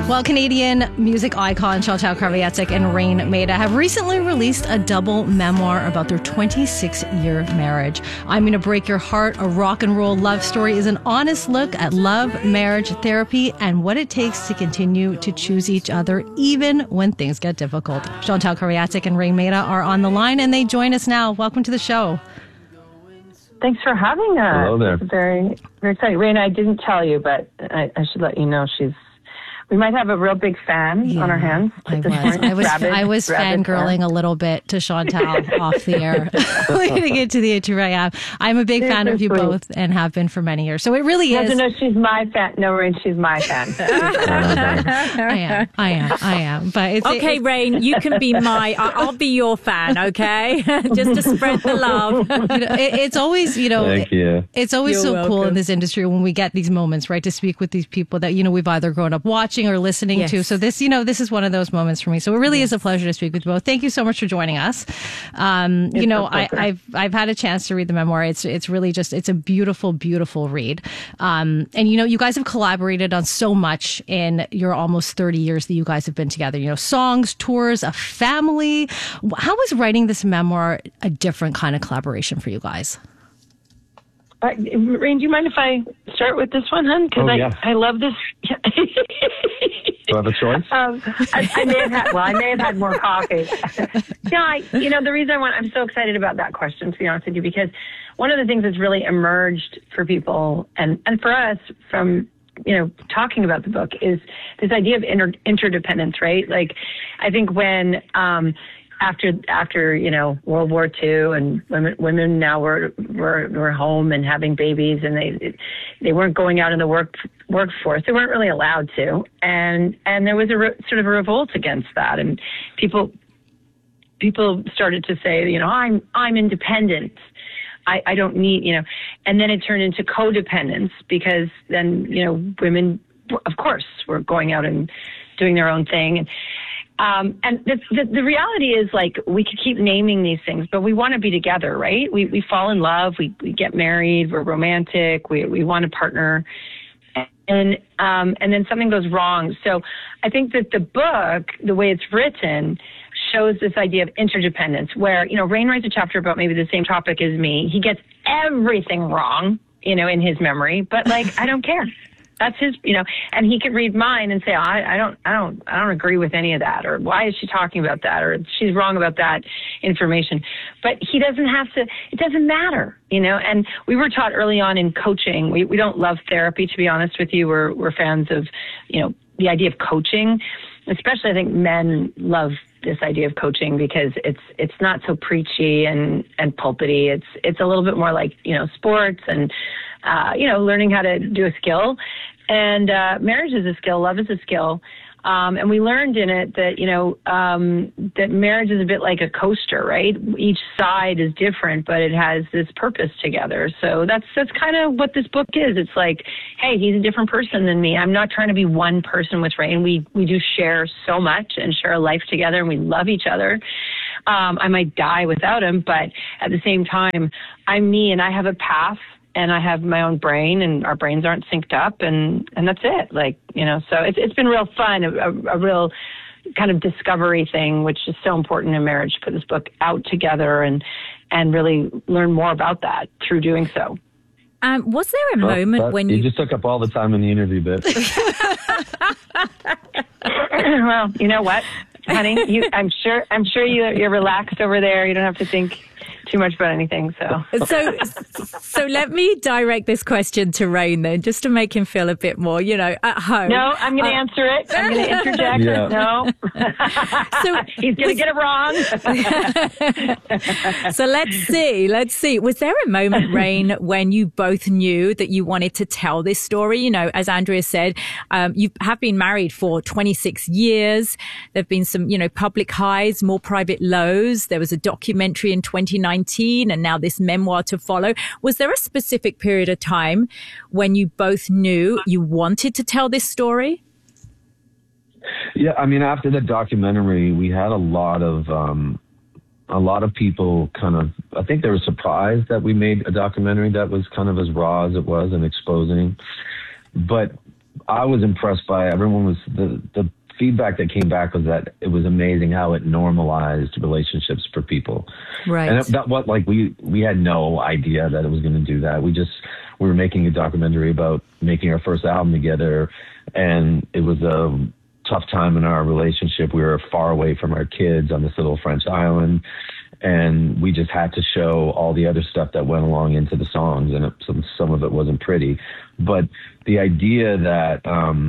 Well, Canadian music icon Chantal Kreviazuk and Rain Maida have recently released a double memoir about their 26-year marriage. I'm Gonna Break Your Heart, a rock and roll love story, is an honest look at love, marriage, therapy, and what it takes to continue to choose each other even when things get difficult. Chantal Kreviazuk and Rain Maida are on the line, and they join us now. Welcome to the show. Thanks for having us. Hello there. It's very, very exciting. Raina, I didn't tell you, but I should let you know we might have a real big fan on our hands. I was fangirling a little bit to Chantal off the air leading into the interview. I'm a big fan of you both and have been for many years. So it really is. No, she's my fan. No, Rain, she's my fan. I am. But okay, Rain, you can be I'll be your fan, okay? Just to spread the love. It's always, Thank you. It's always You're so welcome. cool in this industry when we get these moments, right, to speak with these people that, we've either grown up watching or listening to. So this, this is one of those moments for me. So it really is a pleasure to speak with you both. Thank you so much for joining us. I've had a chance to read the memoir. It's really it's a beautiful, beautiful read. And you guys have collaborated on so much in your almost 30 years that you guys have been together. Songs, tours, a family. How was writing this memoir a different kind of collaboration for you guys? Rain, do you mind if I start with this one, hon? Because I love this. Do I have a choice? I may have had more coffee. The reason I'm so excited about that question, to be honest with you, because one of the things that's really emerged for people and for us from, talking about the book is this idea of interdependence, right? Like, I think when, after World War II and women now were home and having babies, and they weren't going out in the workforce. They weren't really allowed to, and there was sort of a revolt against that, and people started to say, I'm independent. I don't need, and then it turned into codependence, because then women, of course, were going out and doing their own thing. And the reality is, like, we could keep naming these things, but we want to be together, right? We fall in love, we get married, we're romantic, we want a partner, and then something goes wrong. So I think that the book, the way it's written, shows this idea of interdependence, where, Rain writes a chapter about maybe the same topic as me. He gets everything wrong, in his memory, but I don't care. That's his, and he could read mine and say, I don't agree with any of that, or why is she talking about that, or she's wrong about that information. But he doesn't have to, it doesn't matter, and we were taught early on in coaching, we don't love therapy, to be honest with you. We're fans of, the idea of coaching, especially I think men love this idea of coaching because it's not so preachy and pulpity. It's a little bit more like, sports and, learning how to do a skill. And marriage is a skill, love is a skill. And we learned in it that, that marriage is a bit like a coaster, right? Each side is different, but it has this purpose together. So that's kind of what this book is. It's like, hey, he's a different person than me. I'm not trying to be one person with Rain. We do share so much and share a life together, and we love each other. I might die without him, but at the same time, I'm me, and I have a path, and I have my own brain, and our brains aren't synced up, and that's it. So it's been real fun, a real kind of discovery thing, which is so important in marriage, to put this book out together and really learn more about that through doing so. Was there a moment when you just took up all the time in the interview bit? Well, you know what, honey, I'm sure you're relaxed over there. You don't have to think too much about anything. So let me direct this question to Rain then, just to make him feel a bit more, at home. No, I'm going to answer it. I'm going to interject. Yeah. No. So he's going to get it wrong. So let's see. Was there a moment, Rain, when you both knew that you wanted to tell this story? As Andrea said, you have been married for 26 years. There have been some, public highs, more private lows. There was a documentary in 2019, and now this memoir to follow. Was there a specific period of time when you both knew you wanted to tell this story? Yeah, I mean, after the documentary, we had a lot of people I think they were surprised that we made a documentary that was kind of as raw as it was and exposing. But I was impressed by the feedback that came back was that it was amazing how it normalized relationships for people. Right. And we had no idea that it was going to do that. We were making a documentary about making our first album together, and it was a tough time in our relationship. We were far away from our kids on this little French island, and we just had to show all the other stuff that went along into the songs, and some of it wasn't pretty. But the idea that,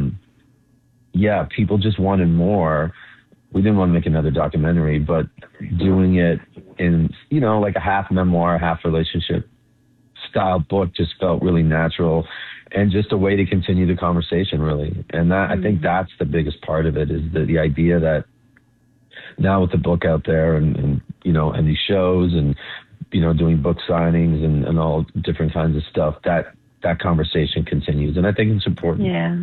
people just wanted more. We didn't want to make another documentary, but doing it in, like a half memoir, half relationship style book just felt really natural and just a way to continue the conversation, really. And that, I think that's the biggest part of it, is the idea that now with the book out there and these shows and, doing book signings and all different kinds of stuff, that conversation continues. And I think it's important. Yeah.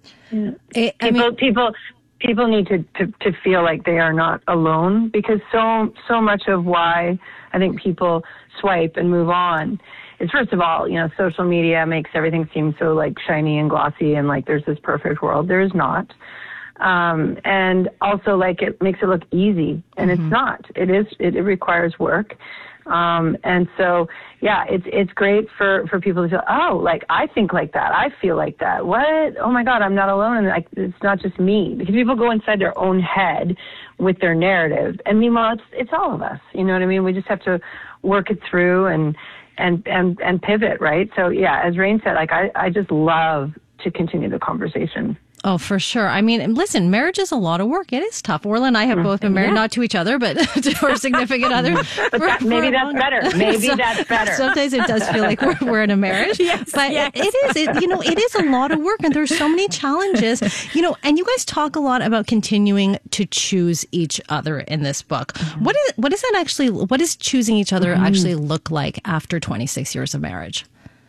People need to feel like they are not alone, because so much of why I think people swipe and move on is, first of all, social media makes everything seem so like shiny and glossy and like there's this perfect world. There is not. And also like it makes it look easy, and it's not. It requires work. And so, it's great for people to feel, oh, like I think like that. I feel like that. What? Oh my God, I'm not alone. And like, it's not just me, because people go inside their own head with their narrative. And meanwhile, it's all of us. You know what I mean? We just have to work it through and pivot. Right. So as Rain said, like, I just love to continue the conversation. Oh, for sure. I mean, listen, marriage is a lot of work. It is tough. Orla and I have both been married, not to each other, but to our significant other. But maybe that's better. Maybe that's better. Sometimes it does feel like we're in a marriage. But it is a lot of work, and there's so many challenges, and you guys talk a lot about continuing to choose each other in this book. What does choosing each other actually look like after 26 years of marriage?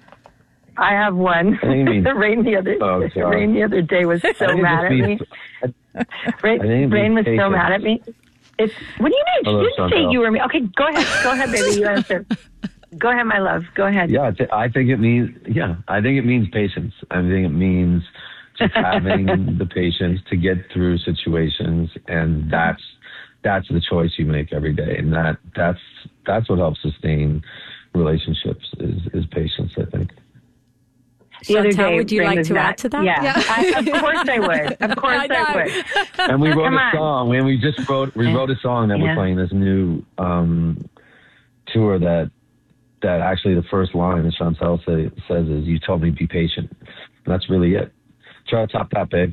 I have one. Rain the other day was so mad at me. Rain was so mad at me. What do you mean? She didn't say you were me. Okay, go ahead, baby. You answer. Go ahead, my love. Go ahead. Yeah, I think it means patience. I think it means just having the patience to get through situations, and that's the choice you make every day, and that's what helps sustain relationships is patience, I think. The other Chantal, day, would you like to add to that? Yeah. Of course I would. Of course I would. And we wrote a song. And we wrote a song that we're playing this new tour that actually the first line that Chantal says is, "You told me be patient." And that's really it. Try to top that, babe.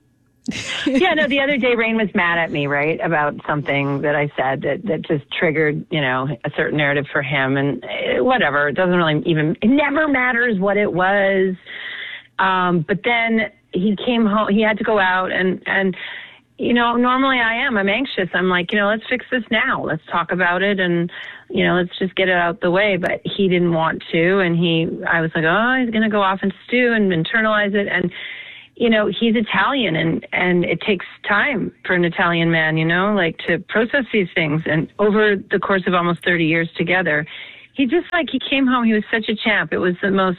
The other day Rain was mad at me, right, about something that I said that just triggered, a certain narrative for him, and whatever. It doesn't really it never matters what it was. But then he came home, he had to go out and normally I'm anxious. I'm like, let's fix this now. Let's talk about it and, let's just get it out the way. But he didn't want to. And I was like, oh, he's going to go off and stew and internalize it. And, he's Italian and it takes time for an Italian man, to process these things. And over the course of almost 30 years together, he came home, he was such a champ. It was the most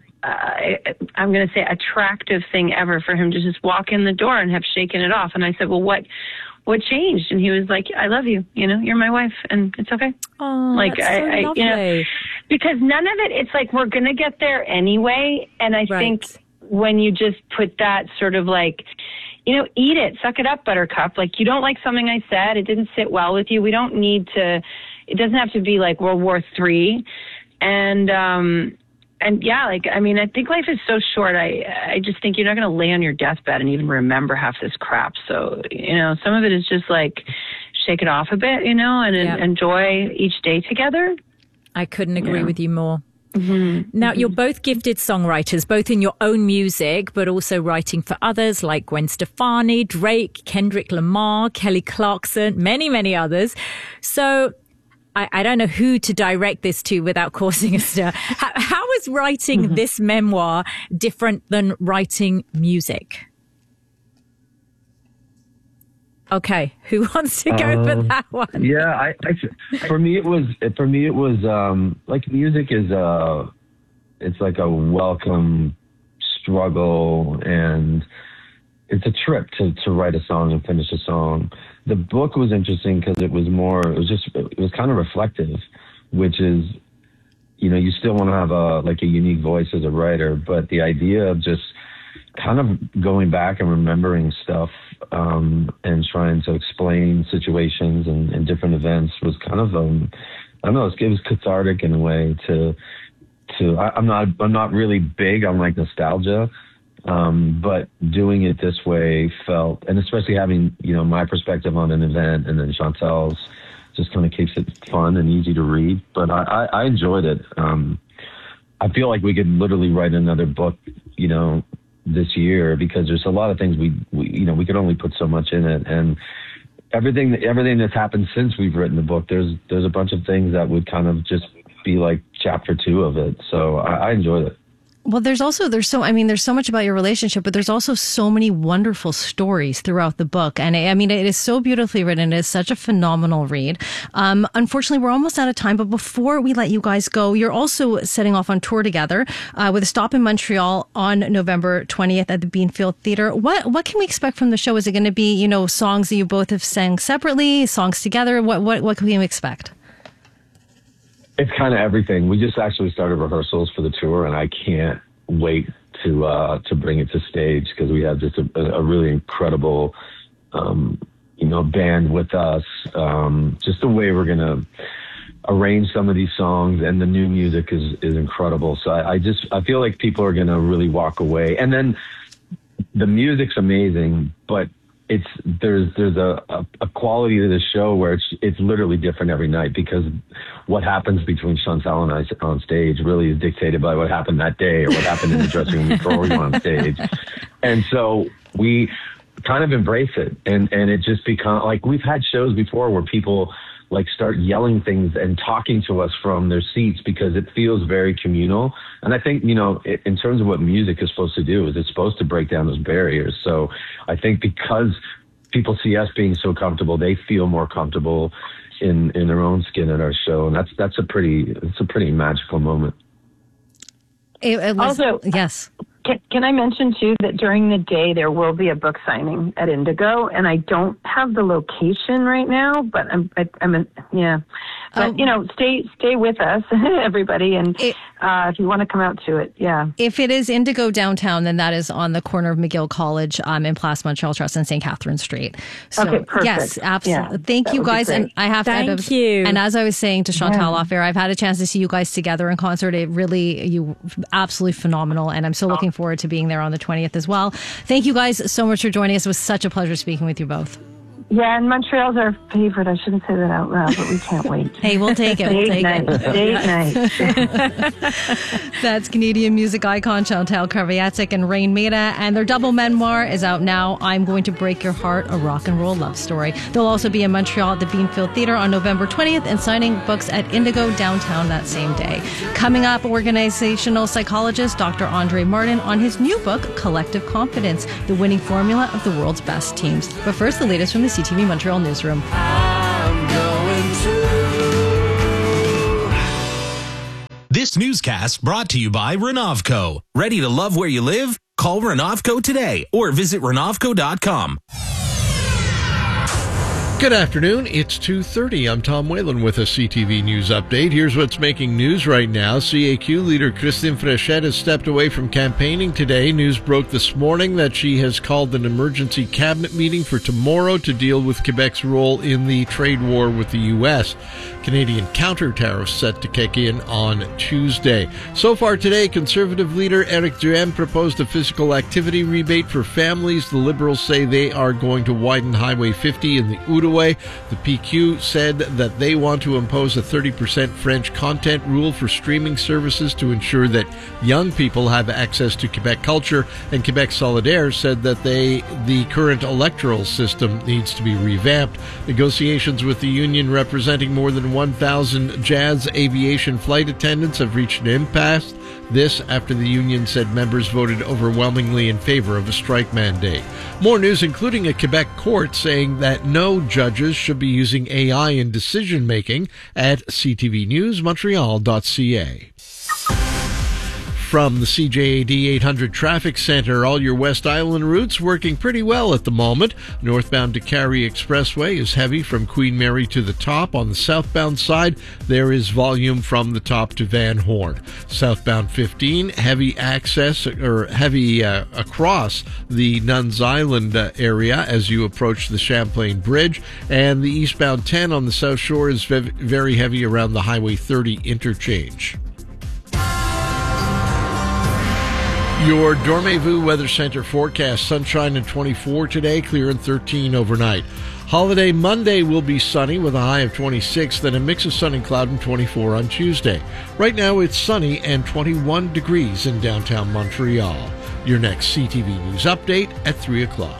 I'm going to say attractive thing ever for him to just walk in the door and have shaken it off. And I said, well, what changed? And he was like, I love you. You're my wife and it's okay. Oh, that's so lovely. Because none of it, it's like, we're going to get there anyway. And I think when you just put that sort of eat it, suck it up, buttercup. Like, you don't like something I said, it didn't sit well with you. We don't need to, it doesn't have to be like World War III. And I think life is so short. I just think you're not going to lay on your deathbed and even remember half this crap. So, some of it is just shake it off a bit, and enjoy each day together. I couldn't agree with you more. Now, you're both gifted songwriters, both in your own music, but also writing for others like Gwen Stefani, Drake, Kendrick Lamar, Kelly Clarkson, many, many others. So I don't know who to direct this to without causing a stir. How is writing this memoir different than writing music? Okay, who wants to go for that one? Yeah, for me it was music is it's like a welcome struggle, and it's a trip to write a song and finish a song. The book was interesting because it was kind of reflective, which is, you still want to have a unique voice as a writer, but the idea of just kind of going back and remembering stuff, and trying to explain situations and different events was kind of, I don't know, it was cathartic in a way I'm not really big on like nostalgia, but doing it this way felt, and especially having, my perspective on an event and then Chantal's just kind of keeps it fun and easy to read. But I enjoyed it. I feel like we could literally write another book, this year, because there's a lot of things we could only put so much in it, and everything that's happened since we've written the book, there's a bunch of things that would kind of just be like chapter 2 of it. So I enjoyed it. Well, there's so much about your relationship, but there's also so many wonderful stories throughout the book. And it is so beautifully written. It is such a phenomenal read. Unfortunately, we're almost out of time, but before we let you guys go, you're also setting off on tour together, with a stop in Montreal on November 20th at the Beanfield Theatre. What can we expect from the show? Is it going to be, songs that you both have sang separately, songs together? What can we expect? It's kind of everything. We just actually started rehearsals for the tour, and I can't wait to bring it to stage, because we have just a really incredible, band with us. Just the way we're going to arrange some of these songs, and the new music is incredible. So I feel like people are going to really walk away. And then the music's amazing, but there's a quality to the show where it's literally different every night, because what happens between Chantal and I on stage really is dictated by what happened that day or what happened in the dressing room before we went on stage. And so we kind of embrace it, and it just becomes like, we've had shows before where people like start yelling things and talking to us from their seats, because it feels very communal. And I think, in terms of what music is supposed to do, is it's supposed to break down those barriers. So I think because people see us being so comfortable, they feel more comfortable in their own skin at our show. And it's a pretty magical moment. Also, yes. Can I mention too that during the day there will be a book signing at Indigo, and I don't have the location right now, but stay with us, everybody, and if you want to come out to it, yeah. If it is Indigo downtown, then that is on the corner of McGill College, in Place Montreal Trust and St. Catherine Street. So, okay, perfect. Yes, absolutely. Yeah, Thank you guys, and I have Thank you. And as I was saying to Chantal off air, I've had a chance to see you guys together in concert. You absolutely phenomenal, and I'm so looking forward to being there on the 20th as well. Thank you guys so much for joining us. It was such a pleasure speaking with you both. Yeah, and Montreal's our favorite. I shouldn't say that out loud, but we can't wait. Hey, we'll take it. Date night. That's Canadian music icon Chantal Kreviazuk and Rain Maida, and their double memoir is out now, I'm Going to Break Your Heart, a rock and roll love story. They'll also be in Montreal at the Beanfield Theatre on November 20th and signing books at Indigo downtown that same day. Coming up, organizational psychologist Dr. Andre Martin on his new book, Collective Confidence, the winning formula of the world's best teams. But first, the latest from the CTV Montreal newsroom. This newscast brought to you by Renovco. Ready to love where you live? Call Renovco today or visit Renovco.com. Good afternoon. It's 2:30. I'm Tom Whalen with a CTV News update. Here's what's making news right now. CAQ leader Christine Fréchette has stepped away from campaigning today. News broke this morning that she has called an emergency cabinet meeting for tomorrow to deal with Quebec's role in the trade war with the U.S. Canadian counter tariffs set to kick in on Tuesday. So far today, Conservative leader Éric Duhaime proposed a physical activity rebate for families. The Liberals say they are going to widen Highway 50 in the Outaouais. The PQ said that they want to impose a 30% French content rule for streaming services to ensure that young people have access to Quebec culture. And Quebec Solidaire said that the current electoral system needs to be revamped. Negotiations with the union representing more than 1,000 Jazz aviation flight attendants have reached an impasse. This after the union said members voted overwhelmingly in favor of a strike mandate. More news, including a Quebec court saying that no judges should be using AI in decision-making at ctvnewsmontreal.ca. From the CJAD 800 Traffic Center, all your West Island routes working pretty well at the moment. Northbound to Cary Expressway is heavy from Queen Mary to the top. On the southbound side, there is volume from the top to Van Horn. Southbound 15, heavy access or heavy across the Nuns Island area as you approach the Champlain Bridge. And the eastbound 10 on the South Shore is very heavy around the Highway 30 interchange. Your Dormez-vous Weather Center forecast: sunshine and 24 today, clear and 13 overnight. Holiday Monday will be sunny with a high of 26, then a mix of sun and cloud and 24 on Tuesday. Right now it's sunny and 21 degrees in downtown Montreal. Your next CTV News update at 3 o'clock.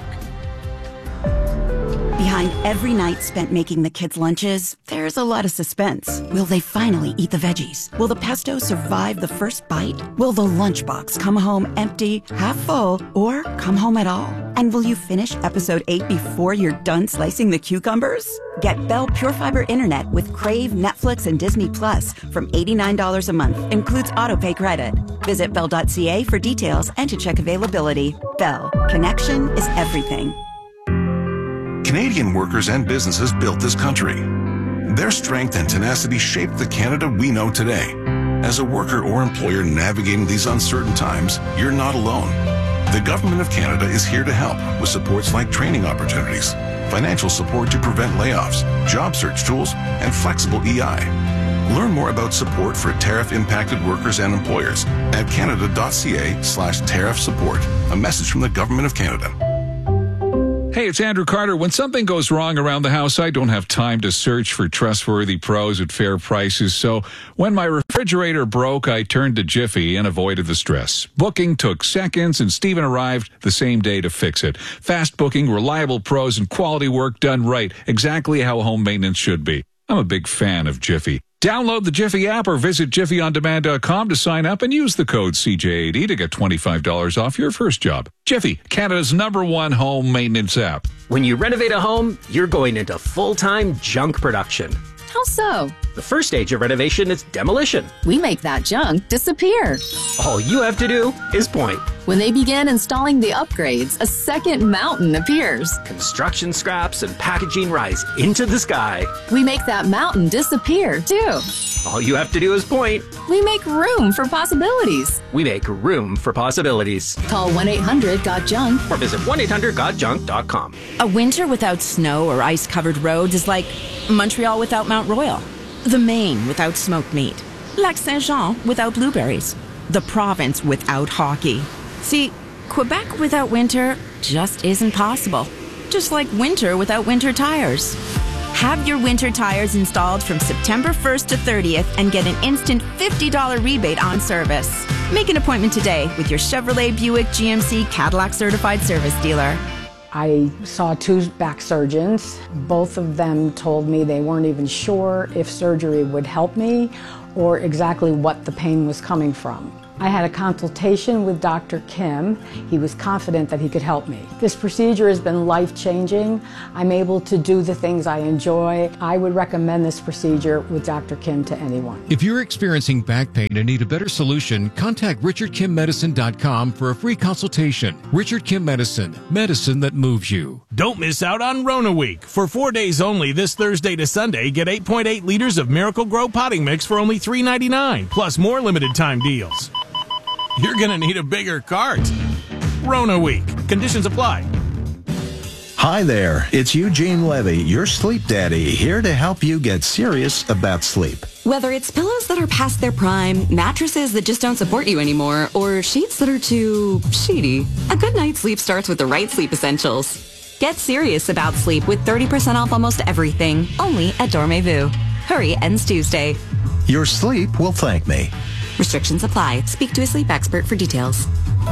Behind every night spent making the kids' lunches, there's a lot of suspense. Will they finally eat the veggies? Will the pesto survive the first bite? Will the lunchbox come home empty, half full, or come home at all? And will you finish episode 8 before you're done slicing the cucumbers? Get Bell Pure Fiber Internet with Crave, Netflix, and Disney Plus from $89 a month. Includes autopay credit. Visit Bell.ca for details and to check availability. Bell. Connection is everything. Canadian workers and businesses built this country. Their strength and tenacity shaped the Canada we know today. As a worker or employer navigating these uncertain times, you're not alone. The Government of Canada is here to help with supports like training opportunities, financial support to prevent layoffs, job search tools, and flexible EI. Learn more about support for tariff-impacted workers and employers at canada.ca/tariff support. A message from the Government of Canada. Hey, it's Andrew Carter. When something goes wrong around the house, I don't have time to search for trustworthy pros at fair prices. So when my refrigerator broke, I turned to Jiffy and avoided the stress. Booking took seconds, and Steven arrived the same day to fix it. Fast booking, reliable pros, and quality work done right. Exactly how home maintenance should be. I'm a big fan of Jiffy. Download the Jiffy app or visit jiffyondemand.com to sign up and use the code CJAD to get $25 off your first job. Jiffy, Canada's #1 home maintenance app. When you renovate a home, you're going into full-time junk production. How so? The first stage of renovation is demolition. We make that junk disappear. All you have to do is point. When they begin installing the upgrades, a second mountain appears. Construction scraps and packaging rise into the sky. We make that mountain disappear, too. All you have to do is point. We make room for possibilities. We make room for possibilities. Call 1-800-GOT-JUNK or visit 1-800-GOT-JUNK.com. A winter without snow or ice-covered roads is like Montreal without Mount Royal, the Maine without smoked meat, Lac Saint-Jean without blueberries, the province without hockey. See, Quebec without winter just isn't possible. Just like winter without winter tires. Have your winter tires installed from September 1st to 30th and get an instant $50 rebate on service. Make an appointment today with your Chevrolet, Buick, GMC, Cadillac certified service dealer. I saw 2 back surgeons. Both of them told me they weren't even sure if surgery would help me or exactly what the pain was coming from. I had a consultation with Dr. Kim. He was confident that he could help me. This procedure has been life-changing. I'm able to do the things I enjoy. I would recommend this procedure with Dr. Kim to anyone. If you're experiencing back pain and need a better solution, contact RichardKimMedicine.com for a free consultation. Richard Kim Medicine, medicine that moves you. Don't miss out on Rona Week. For 4 days only, this Thursday to Sunday, get 8.8 liters of Miracle Grow potting mix for only $3.99, plus more limited time deals. You're going to need a bigger cart. Rona Week. Conditions apply. Hi there. It's Eugene Levy, your sleep daddy, here to help you get serious about sleep. Whether it's pillows that are past their prime, mattresses that just don't support you anymore, or sheets that are too sheety, a good night's sleep starts with the right sleep essentials. Get serious about sleep with 30% off almost everything, only at Dormez-vous. Hurry, ends Tuesday. Your sleep will thank me. Restrictions apply. Speak to a sleep expert for details.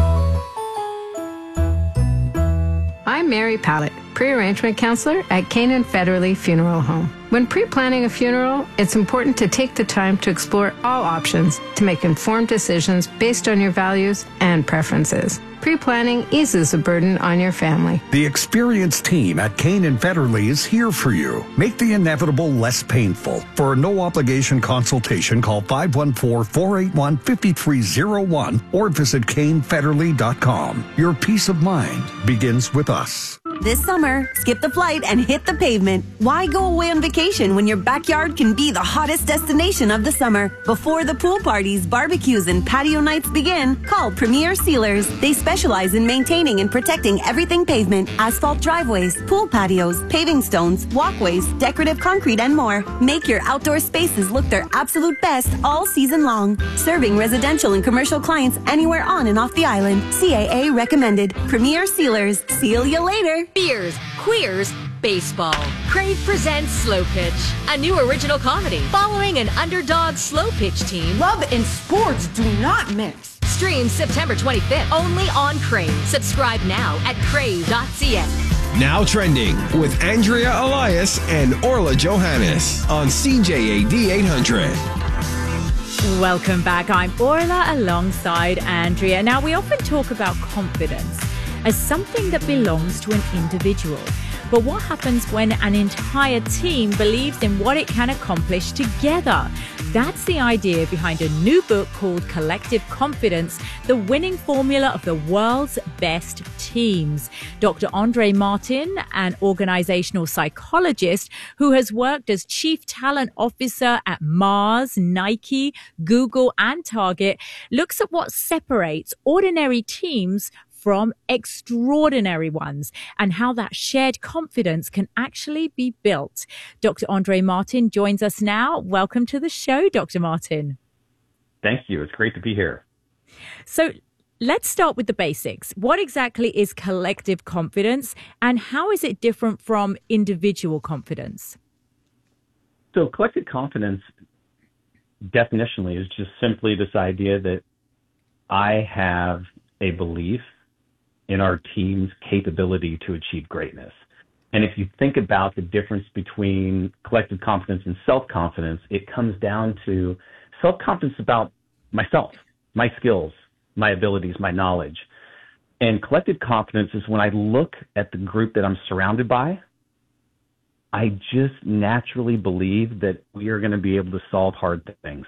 I'm Mary Pallett, pre-arrangement counselor at Canaan Federally Funeral Home. When pre-planning a funeral, it's important to take the time to explore all options to make informed decisions based on your values and preferences. Pre-planning eases the burden on your family. The experienced team at Kane and Federley is here for you. Make the inevitable less painful. For a no-obligation consultation, call 514-481-5301 or visit KaneFederley.com. Your peace of mind begins with us. This summer, skip the flight and hit the pavement. Why go away on vacation when your backyard can be the hottest destination of the summer? Before the pool parties, barbecues, and patio nights begin, call Premier Sealers. They specialize in maintaining and protecting everything pavement, asphalt driveways, pool patios, paving stones, walkways, decorative concrete, and more. Make your outdoor spaces look their absolute best all season long. Serving residential and commercial clients anywhere on and off the island. CAA recommended. Premier Sealers. Seal you later. Beers, queers, baseball. Crave presents Slow Pitch, a new original comedy following an underdog slow pitch team. Love and sports do not mix. Streams September 25th only on Crave. Subscribe now at crave.ca. Now trending with Andrea Elias and Orla Johannes on CJAD 800. Welcome back. I'm Orla alongside Andrea. Now, we often talk about confidence as something that belongs to an individual. But what happens when an entire team believes in what it can accomplish together? That's the idea behind a new book called Collective Confidence, the winning formula of the world's best teams. Dr. Andre Martin, an organizational psychologist who has worked as chief talent officer at Mars, Nike, Google, and Target, looks at what separates ordinary teams from extraordinary ones and how that shared confidence can actually be built. Dr. Andre Martin joins us now. Welcome to the show, Dr. Martin. Thank you. It's great to be here. So let's start with the basics. What exactly is collective confidence and how is it different from individual confidence? So collective confidence definitionally is just simply this idea that I have a belief in our team's capability to achieve greatness. And if you think about the difference between collective confidence and self-confidence, it comes down to self-confidence about myself, my skills, my abilities, my knowledge. And collective confidence is when I look at the group that I'm surrounded by, I just naturally believe that we are going to be able to solve hard things.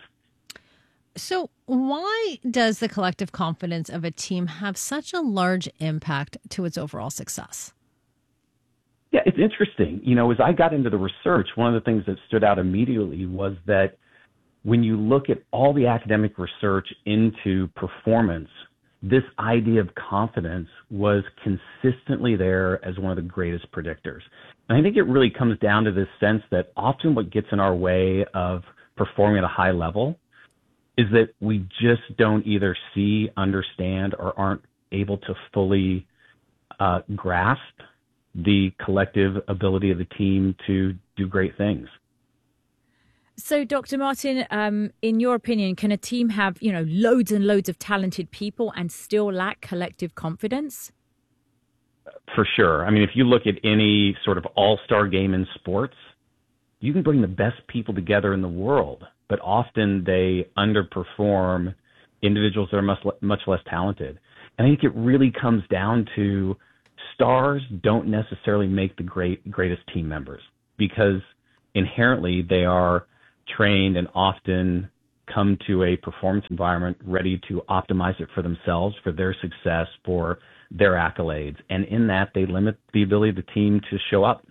So why does the collective confidence of a team have such a large impact to its overall success? Yeah, it's interesting. You know, as I got into the research, one of the things that stood out immediately was that when you look at all the academic research into performance, this idea of confidence was consistently there as one of the greatest predictors. And I think it really comes down to this sense that often what gets in our way of performing at a high level is that we just don't either see, understand, or aren't able to fully grasp the collective ability of the team to do great things. So, Dr. Martin, in your opinion, can a team have, loads and loads of talented people and still lack collective confidence? For sure. I mean, if you look at any sort of all-star game in sports, you can bring the best people together in the world, but often they underperform individuals that are much less talented. And I think it really comes down to stars don't necessarily make the greatest team members because inherently they are trained and often come to a performance environment ready to optimize it for themselves, for their success, for their accolades. And in that, they limit the ability of the team to show up.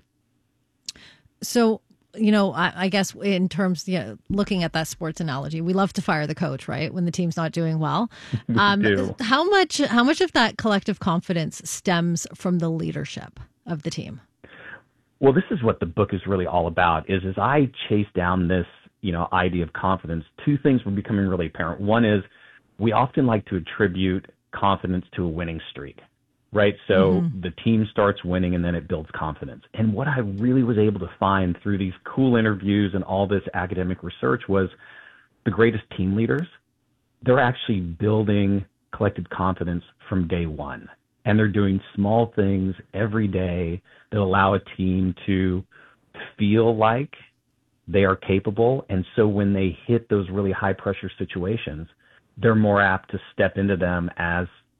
So, I guess in terms, looking at that sports analogy, we love to fire the coach, right? When the team's not doing well. How much of that collective confidence stems from the leadership of the team? Well, this is what the book is really all about, is as I chase down this, idea of confidence, two things were becoming really apparent. One is we often like to attribute confidence to a winning streak, right? So the team starts winning and then it builds confidence. And what I really was able to find through these cool interviews and all this academic research was the greatest team leaders, they're actually building collective confidence from day one. And they're doing small things every day that allow a team to feel like they are capable. And so when they hit those really high pressure situations, they're more apt to step into them as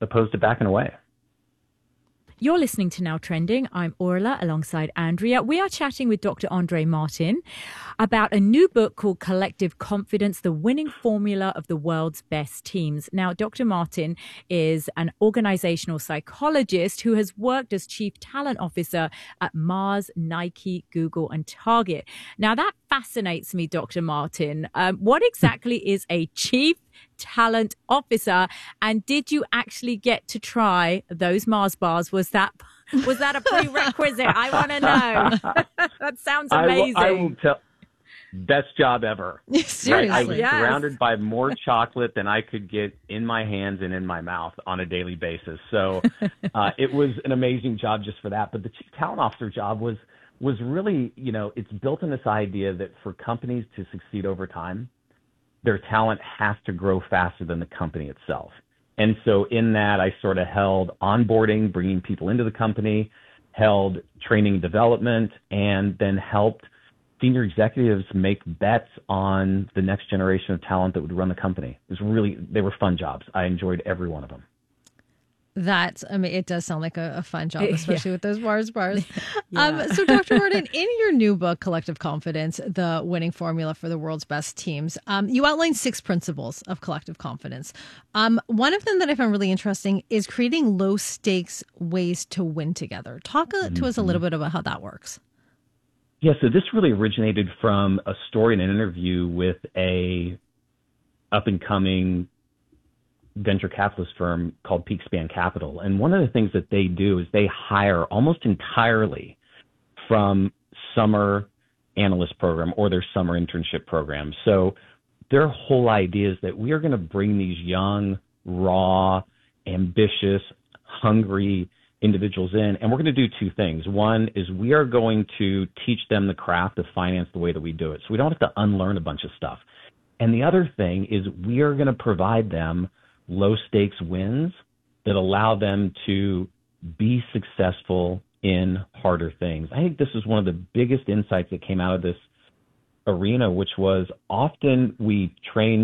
opposed to backing away. You're listening to Now Trending. I'm Orla alongside Andrea. We are chatting with Dr. Andre Martin about a new book called Collective Confidence, the winning formula of the world's best teams. Now, Dr. Martin is an organizational psychologist who has worked as chief talent officer at Mars, Nike, Google, and Target. Now, that fascinates me, Dr. Martin. What exactly is a chief talent officer, and did you actually get to try those Mars bars? Was that a prerequisite? I want to know. That sounds amazing. I will tell. Best job ever. Seriously. Right? I was surrounded by more chocolate than I could get in my hands and in my mouth on a daily basis. So it was an amazing job just for that. But the chief talent officer job was really, it's built on this idea that for companies to succeed over time, their talent has to grow faster than the company itself. And so in that, I sort of held onboarding, bringing people into the company, held training and development, and then helped senior executives make bets on the next generation of talent that would run the company. They were fun jobs. I enjoyed every one of them. It does sound like a fun job, especially with those Mars bars. So Dr. Martin, in your new book, Collective Confidence, the winning formula for the world's best teams, you outline 6 principles of collective confidence. One of them that I found really interesting is creating low stakes ways to win together. Talk to us a little bit about how that works. Yeah, so this really originated from a story and an interview with a up-and-coming venture capitalist firm called Peakspan Capital. And one of the things that they do is they hire almost entirely from summer analyst program or their summer internship program. So their whole idea is that we are going to bring these young, raw, ambitious, hungry individuals in, and we're going to do 2 things. One is we are going to teach them the craft of finance the way that we do it. So we don't have to unlearn a bunch of stuff. And the other thing is we are going to provide them low stakes wins that allow them to be successful in harder things. I think this is one of the biggest insights that came out of this arena, which was often we train,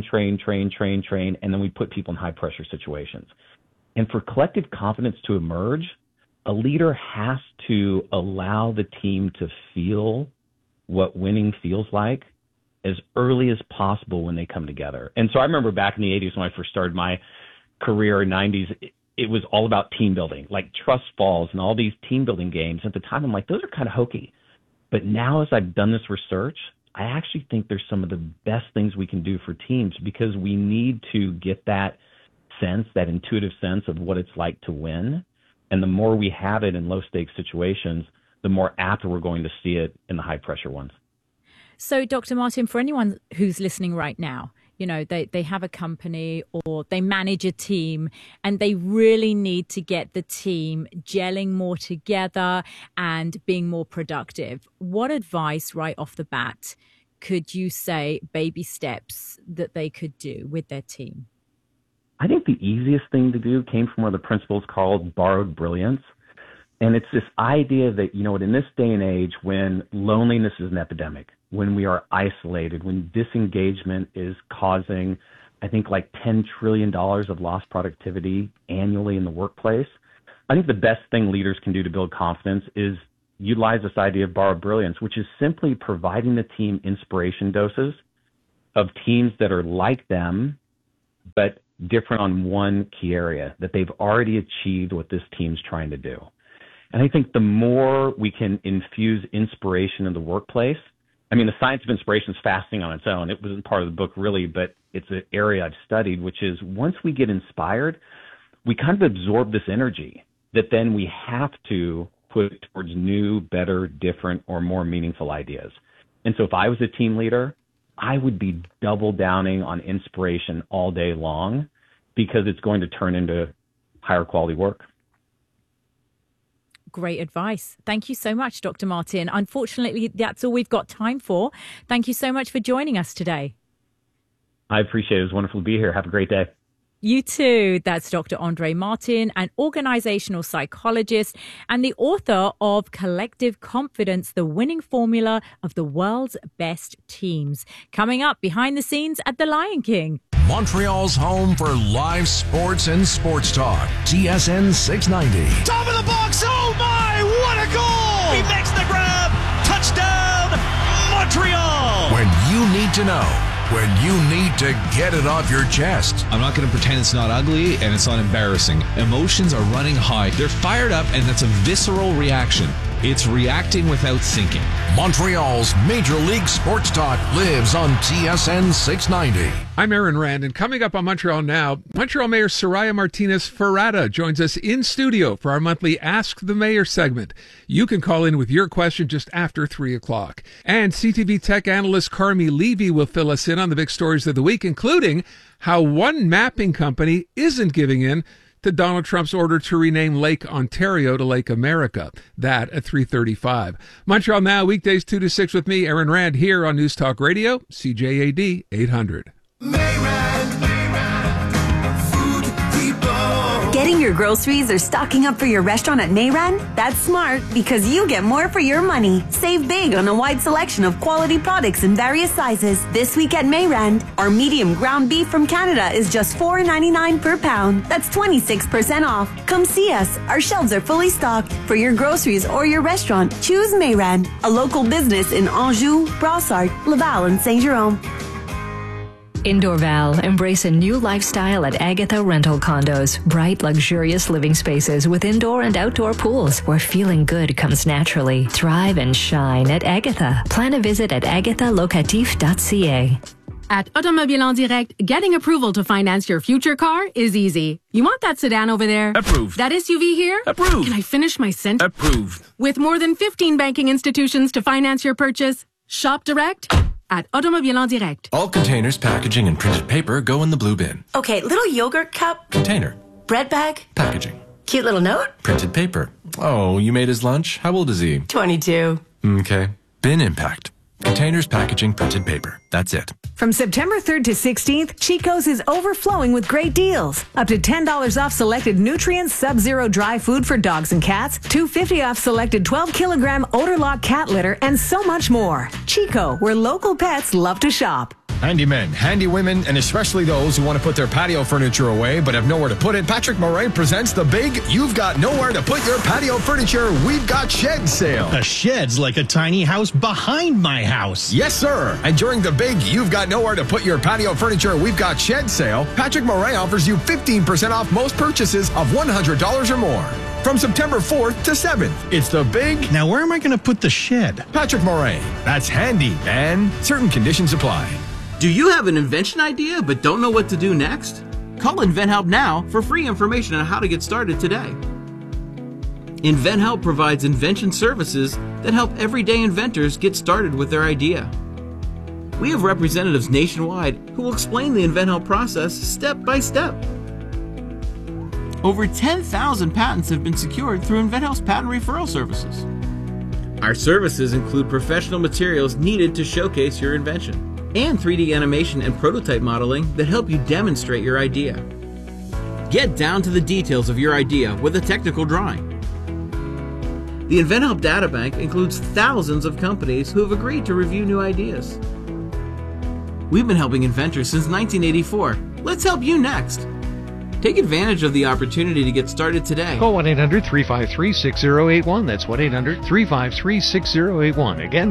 and then we put people in high pressure situations. And for collective confidence to emerge, a leader has to allow the team to feel what winning feels like as early as possible when they come together. And so I remember back in the 80s when I first started my career in 90s, it was all about team building, like trust falls and all these team building games. At the time, I'm like, those are kind of hokey. But now as I've done this research, I actually think there's some of the best things we can do for teams because we need to get that sense, that intuitive sense of what it's like to win. And the more we have it in low stakes situations, the more apt we're going to see it in the high pressure ones. So, Dr. Martin, for anyone who's listening right now, they have a company or they manage a team and they really need to get the team gelling more together and being more productive. What advice right off the bat could you say, baby steps that they could do with their team? I think the easiest thing to do came from one of the principles called borrowed brilliance. And it's this idea that, in this day and age when loneliness is an epidemic, when we are isolated, when disengagement is causing, I think, like $10 trillion of lost productivity annually in the workplace, I think the best thing leaders can do to build confidence is utilize this idea of borrowed brilliance, which is simply providing the team inspiration doses of teams that are like them, but different on one key area, that they've already achieved what this team's trying to do. And I think the more we can infuse inspiration in the workplace, the science of inspiration is fascinating on its own. It wasn't part of the book really, but it's an area I've studied, which is once we get inspired, we kind of absorb this energy that then we have to put towards new, better, different, or more meaningful ideas. And so if I was a team leader, I would be double downing on inspiration all day long because it's going to turn into higher quality work. Great advice. Thank you so much, Dr. Martin. Unfortunately, that's all we've got time for. Thank you so much for joining us today. I appreciate it. It was wonderful to be here. Have a great day. You too. That's Dr. Andre Martin, an organizational psychologist and the author of Collective Confidence, the winning formula of the world's best teams. Coming up behind the scenes at The Lion King. Montreal's home for live sports and sports talk. TSN 690. Top of the box. Oh my, what a goal! He makes the grab. Touchdown, Montreal! When you need to know. When you need to get it off your chest. I'm not going to pretend it's not ugly and it's not embarrassing. Emotions are running high. They're fired up, and that's a visceral reaction. It's reacting without thinking. Montreal's Major League Sports Talk lives on TSN 690. I'm Aaron Rand, and coming up on Montreal Now, Montreal Mayor Soraya Martinez-Ferrada joins us in studio for our monthly Ask the Mayor segment. You can call in with your question just after 3 o'clock. And CTV tech analyst Carmi Levy will fill us in on the big stories of the week, including how one mapping company isn't giving in to Donald Trump's order to rename Lake Ontario to Lake America. That at 3:35. Montreal Now, weekdays 2 to 6 with me, Aaron Rand, here on News Talk Radio, CJAD 800. Getting your groceries or stocking up for your restaurant at Mayran? That's smart because you get more for your money. Save big on a wide selection of quality products in various sizes. This week at Mayran, our medium ground beef from Canada is just $4.99 per pound. That's 26% off. Come see us. Our shelves are fully stocked. For your groceries or your restaurant, choose Mayran, a local business in Anjou, Brossard, Laval, and Saint-Jérôme. In Dorval, embrace a new lifestyle at Agatha Rental Condos. Bright, luxurious living spaces with indoor and outdoor pools where feeling good comes naturally. Thrive and shine at Agatha. Plan a visit at agathalocatif.ca. At Automobile en Direct, getting approval to finance your future car is easy. You want that sedan over there? Approved. That SUV here? Approved. Can I finish my sentence? Approved. With more than 15 banking institutions to finance your purchase, shop direct at Automobile en Direct. All containers, packaging, and printed paper go in the blue bin. Okay, little yogurt cup. Container. Bread bag. Packaging. Cute little note. Printed paper. Oh, you made his lunch? How old is he? 22. Okay. Bin impact. Containers, packaging, printed paper. That's it. From September 3rd to 16th, Chico's is overflowing with great deals. Up to $10 off selected Nutrients Sub-Zero dry food for dogs and cats, $2.50 off selected 12-kilogram Odor Lock cat litter, and so much more. Chico, where local pets love to shop. Handy men, handy women, and especially those who want to put their patio furniture away but have nowhere to put it, Patrick Moray presents the big You've Got Nowhere to Put Your Patio Furniture We've Got Shed sale. A shed's like a tiny house behind my house. Yes, sir. And during the big You've Got Nowhere to Put Your Patio Furniture We've Got Shed sale, Patrick Moray offers you 15% off most purchases of $100 or more. From September 4th to 7th, it's the big... Now, where am I going to put the shed? Patrick Moray. That's handy, and certain conditions apply. Do you have an invention idea but don't know what to do next? Call InventHelp now for free information on how to get started today. InventHelp provides invention services that help everyday inventors get started with their idea. We have representatives nationwide who will explain the InventHelp process step by step. Over 10,000 patents have been secured through InventHelp's patent referral services. Our services include professional materials needed to showcase your invention, and 3D animation and prototype modeling that help you demonstrate your idea. Get down to the details of your idea with a technical drawing. The InventHelp Databank includes thousands of companies who have agreed to review new ideas. We've been helping inventors since 1984. Let's help you next. Take advantage of the opportunity to get started today. Call 1-800-353-6081. That's 1-800-353-6081. Again,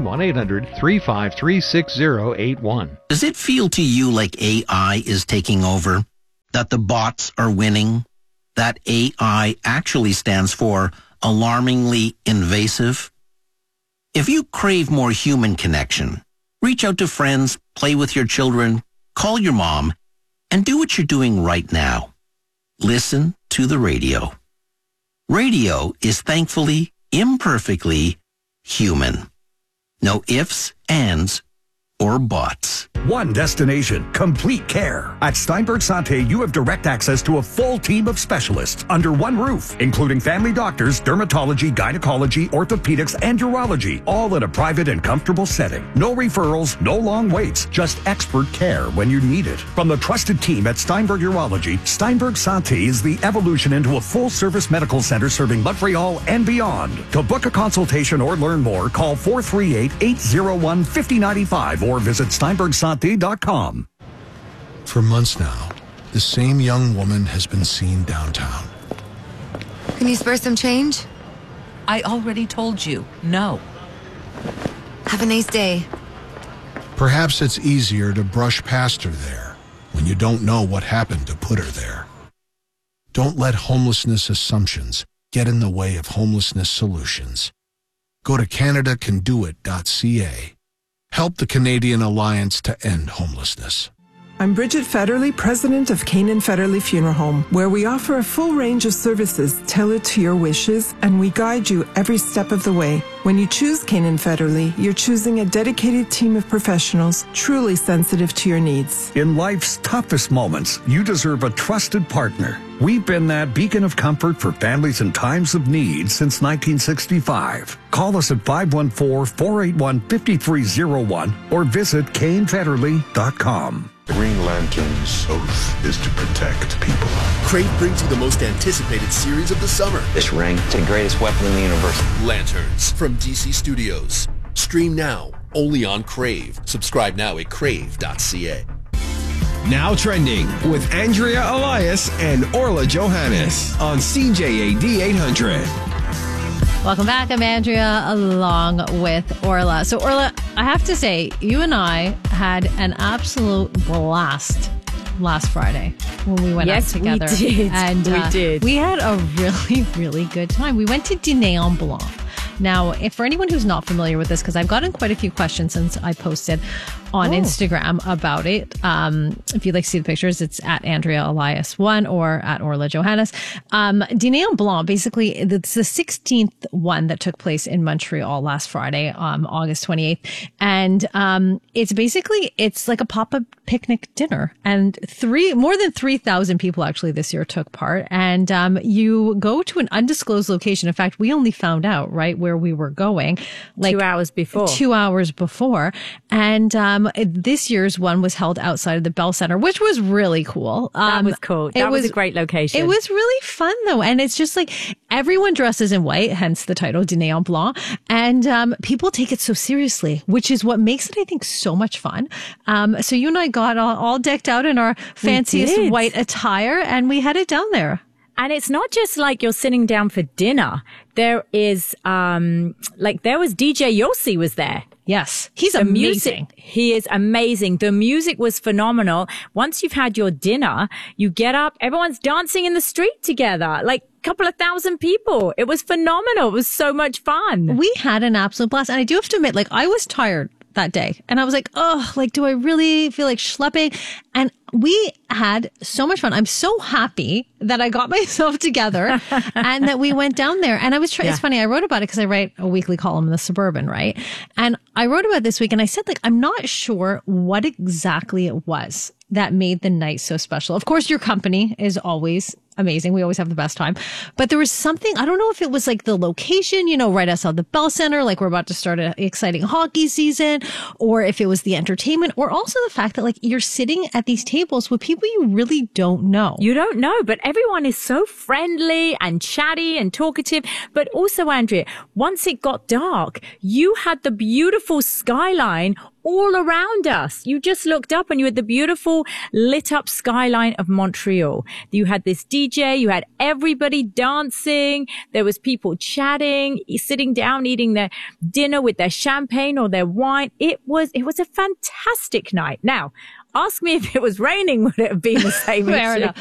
1-800-353-6081. Does it feel to you like AI is taking over? That the bots are winning? That AI actually stands for alarmingly invasive? If you crave more human connection, reach out to friends, play with your children, call your mom, and do what you're doing right now. Listen to the radio. Radio is thankfully, imperfectly human. No ifs, ands, or buts. One destination, complete care. At Steinberg Santé, you have direct access to a full team of specialists under one roof, including family doctors, dermatology, gynecology, orthopedics, and urology, all in a private and comfortable setting. No referrals, no long waits, just expert care when you need it. From the trusted team at Steinberg Urology, Steinberg Santé is the evolution into a full-service medical center serving Montreal and beyond. To book a consultation or learn more, call 438-801-5095 or visit SteinbergSanté.com. For months now, the same young woman has been seen downtown. Can you spare some change? I already told you, no. Have a nice day. Perhaps it's easier to brush past her there when you don't know what happened to put her there. Don't let homelessness assumptions get in the way of homelessness solutions. Go to CanadaCanDoIt.ca. Help the Canadian Alliance to End Homelessness. I'm Bridget Federley, president of Canaan Federley Funeral Home, where we offer a full range of services tailored to your wishes, and we guide you every step of the way. When you choose Canaan Federley, you're choosing a dedicated team of professionals truly sensitive to your needs. In life's toughest moments, you deserve a trusted partner. We've been that beacon of comfort for families in times of need since 1965. Call us at 514-481-5301 or visit CaneFederley.com. Green Lantern's oath is to protect people. Crave brings you the most anticipated series of the summer. This ring, it's the greatest weapon in the universe. Lanterns from DC Studios. Stream now, only on Crave. Subscribe now at crave.ca. Now trending with Andrea Elias and Orla Johannes on CJAD 800. Welcome back. I'm Andrea along with Orla. So Orla, I have to say, you and I had an absolute blast last Friday when we went out together. Yes, we did. And we did. We had a really, really good time. We went to Dîner en Blanc. Now, if for anyone who's not familiar with this, because I've gotten quite a few questions since I posted on Instagram about it. If you'd like to see the pictures, it's at Andrea Elias 1 or at Orla Johannes. Dîner en Blanc, basically, it's the 16th one that took place in Montreal last Friday, August 28th. And it's like a pop-up picnic dinner. And more than 3,000 people actually this year took part. And you go to an undisclosed location. In fact, we only found out, right, where we were going. Like 2 hours before. 2 hours before. And this year's one was held outside of the Bell Center, which was really cool. That was cool. That was a great location. It was really fun, though. And it's just like everyone dresses in white, hence the title Dîner en Blanc. And people take it so seriously, which is what makes it, I think, so much fun. So you and I got all decked out in our fanciest white attire, and we headed down there. And it's not just like you're sitting down for dinner. There is, there was DJ Yossi was there. Yes. He's amazing. He is amazing. The music was phenomenal. Once you've had your dinner, you get up, everyone's dancing in the street together, like a couple of thousand people. It was phenomenal. It was so much fun. We had an absolute blast. And I do have to admit, like, I was tired that day. And I was like, oh, like, do I really feel like schlepping? And we had so much fun. I'm so happy that I got myself together and that we went down there. And I was trying, it's funny, I wrote about it because I write a weekly column in the Suburban, right? And I wrote about this week and I said, like, I'm not sure what exactly it was that made the night so special. Of course, your company is always amazing. We always have the best time. But there was something, I don't know if it was like the location, right outside the Bell Center, like we're about to start an exciting hockey season, or if it was the entertainment, or also the fact that like you're sitting at these tables with people you really don't know. You don't know, but everyone is so friendly and chatty and talkative. But also, Andrea, once it got dark, you had the beautiful skyline all around us. You just looked up and you had the beautiful lit up skyline of Montreal. You had this DJ, you had everybody dancing. There was people chatting, sitting down, eating their dinner with their champagne or their wine. It was a fantastic night. Now, ask me if it was raining, would it have been the same? Fair enough.